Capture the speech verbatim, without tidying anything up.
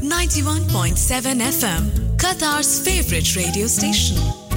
ninety-one point seven F M, Qatar's favorite radio station.